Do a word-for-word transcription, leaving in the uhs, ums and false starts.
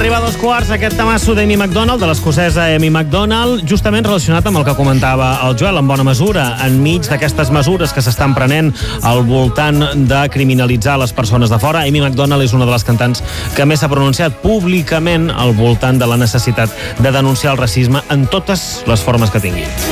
arribar a dos quarts aquest tamasso d'Amy Macdonald, de l'escocesa Amy Macdonald, justament relacionat amb el que comentava el Joel, en bona mesura, enmig d'aquestes mesures que s'estan prenent al voltant de criminalitzar les persones de fora. Amy Macdonald és una de les cantants que més s'ha pronunciat públicament al voltant de la necessitat de denunciar el racisme en totes les formes que tingui.